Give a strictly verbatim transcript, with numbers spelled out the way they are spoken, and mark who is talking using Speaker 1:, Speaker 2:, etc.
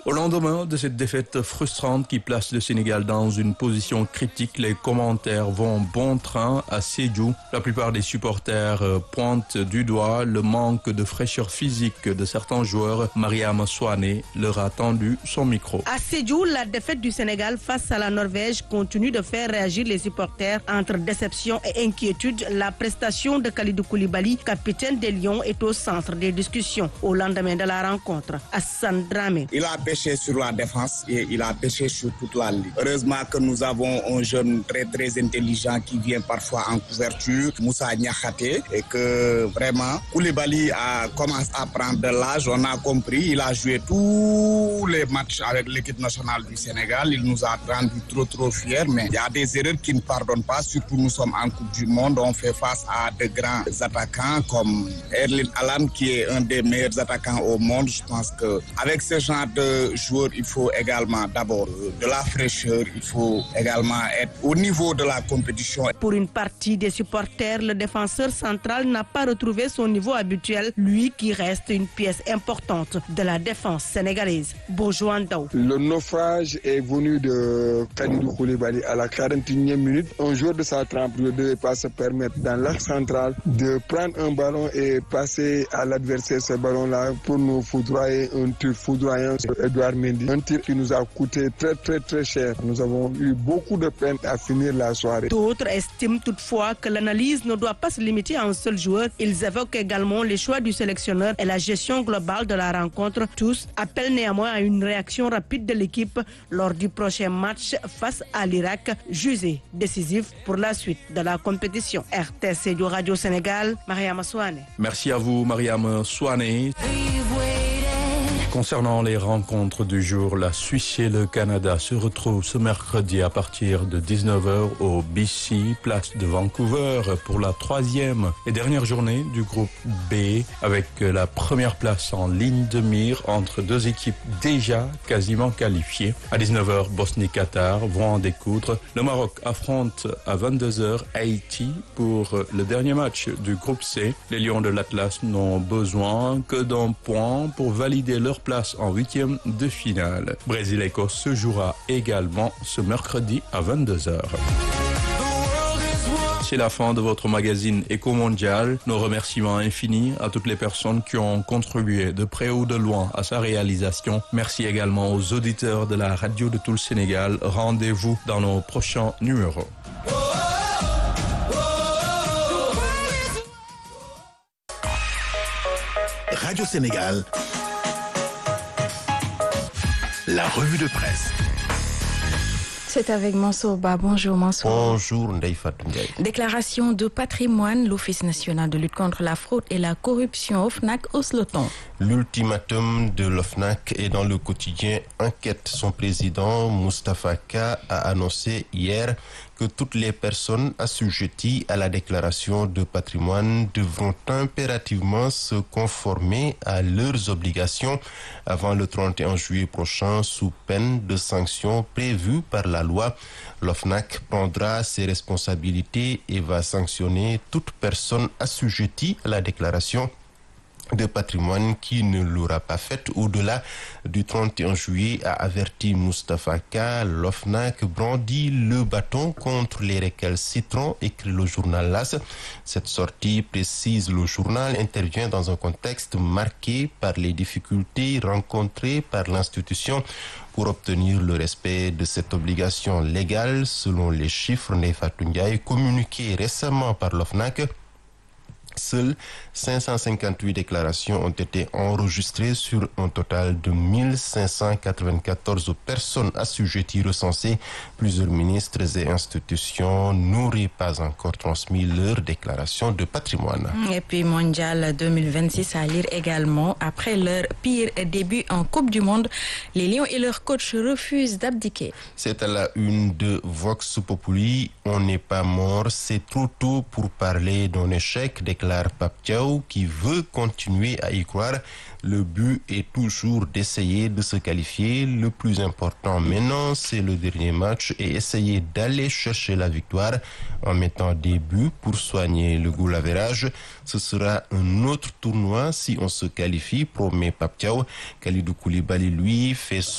Speaker 1: Au lendemain de cette défaite frustrante qui place le Sénégal dans une position critique, les commentaires vont bon train à Sédhiou. La plupart des supporters pointent du doigt le manque de fraîcheur physique de certains joueurs. Mariama Souane leur a tendu son micro.
Speaker 2: À Sédhiou, la défaite du Sénégal face à la Norvège continue de faire réagir les supporters. Entre déception et inquiétude, la prestation de Kalidou Koulibaly, capitaine des Lions, est au centre des discussions. Au lendemain de la rencontre, Hassan Dramé.
Speaker 3: Il a pêché sur la défense et il a pêché sur toute la ligne. Heureusement que nous avons un jeune très très intelligent qui vient parfois en couverture, Moussa Niakhaté, et que vraiment Koulibaly a commencé à prendre de l'âge. On a compris, il a joué tous les matchs avec l'équipe nationale du Sénégal. Il nous a rendu trop trop fiers, mais il y a des erreurs qui ne pardonnent pas. Surtout nous sommes en Coupe du Monde, on fait face à de grands attaquants comme Erling Haaland qui est un des meilleurs attaquants au monde. Je pense qu'avec ce genre de joueurs, il faut également d'abord de la fraîcheur, il faut également être au niveau de la compétition.
Speaker 2: Pour une partie des supporters, le défenseur central n'a pas retrouvé son niveau habituel, lui qui reste une pièce importante de la défense sénégalaise. Bojo Ndao.
Speaker 4: Le naufrage est venu de Kalidou Koulibaly à la quarante et unième minute. Un joueur de sa trempe ne devait pas se permettre dans l'axe central de prendre un ballon et passer à l'adversaire ce ballon-là pour nous foudroyer un tir foudroyant sur Edouard Mendy. Un tir qui nous a coûté très très très cher. Nous avons eu beaucoup de peine à finir la soirée.
Speaker 2: D'autres estiment toutefois que l'analyse ne doit pas se limiter à un seul joueur. Ils évoquent également les choix du sélectionneur et la gestion globale de la rencontre. Tous appellent néanmoins à une réaction rapide de l'équipe lors du prochain match face à l'Irak, jugé décisif pour la suite de la compétition. R T C du Radio Sénégal, Mariama Souane.
Speaker 1: Merci à vous, Mariama Souane. Concernant les rencontres du jour, la Suisse et le Canada se retrouvent ce mercredi à partir de dix-neuf heures au B C, place de Vancouver, pour la troisième et dernière journée du groupe B, avec la première place en ligne de mire entre deux équipes déjà quasiment qualifiées. À dix-neuf heures, Bosnie-Qatar vont en découdre. Le Maroc affronte à vingt-deux heures Haïti pour le dernier match du groupe C. Les Lions de l'Atlas n'ont besoin que d'un point pour valider leur place en huitième de finale. Brésil-Écosse se jouera également ce mercredi à vingt-deux heures. C'est la fin de votre magazine Éco Mondial. Nos remerciements infinis à toutes les personnes qui ont contribué de près ou de loin à sa réalisation. Merci également aux auditeurs de la radio de tout le Sénégal. Rendez-vous dans nos prochains numéros.
Speaker 5: Radio Sénégal, la revue de presse.
Speaker 6: C'est avec Mansour Ba. Bonjour Mansour.
Speaker 7: Bonjour Ndeye Fatou Ndiaye.
Speaker 6: Déclaration de patrimoine, l'Office national de lutte contre la fraude et la corruption OFNAC hausse le ton.
Speaker 7: L'ultimatum de l'OFNAC est dans le quotidien Enquête. Son président Moustapha Ka a annoncé hier que toutes les personnes assujetties à la déclaration de patrimoine devront impérativement se conformer à leurs obligations avant le trente et un juillet prochain sous peine de sanctions prévues par la loi. L'OFNAC prendra ses responsabilités et va sanctionner toute personne assujettie à la déclaration de patrimoine qui ne l'aura pas faite au-delà du trente et un juillet, a averti Moustapha Ka. L'OFNAC brandit le bâton contre les récalcitrants, écrit le journal L'As. Cette sortie, précise le journal, intervient dans un contexte marqué par les difficultés rencontrées par l'institution pour obtenir le respect de cette obligation légale. Selon les chiffres Ndeye Fatou Ndiaye communiqués récemment par l'OFNAC, seules cinq cent cinquante-huit déclarations ont été enregistrées sur un total de mille cinq cent quatre-vingt-quatorze personnes assujetties recensées. Plusieurs ministres et institutions n'auraient pas encore transmis leur déclaration de patrimoine.
Speaker 6: Et puis Mondial deux mille vingt-six à lire également. Après leur pire début en Coupe du Monde, les Lions et leur coach refusent d'abdiquer.
Speaker 7: C'est à la une de Vox Populi. On n'est pas mort, c'est trop tôt pour parler d'un échec, déclare Pape Thiaw, qui veut continuer à y croire. Le but est toujours d'essayer de se qualifier. Le plus important maintenant, c'est le dernier match et essayer d'aller chercher la victoire en mettant des buts pour soigner le goal average. Ce sera un autre tournoi si on se qualifie, promet Pape Thiaw. Kalidou Koulibaly, lui, fait